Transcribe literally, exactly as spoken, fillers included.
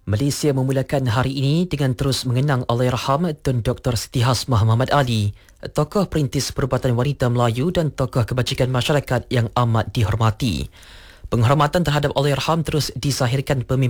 Malaysia memulakan hari ini dengan terus mengenang Allahyarham Tun Doktor Siti Hasmah Muhammad Ali, tokoh perintis perubatan wanita Melayu dan tokoh kebajikan masyarakat yang amat dihormati. Penghormatan terhadap Allahyarham terus disahirkan pemimpin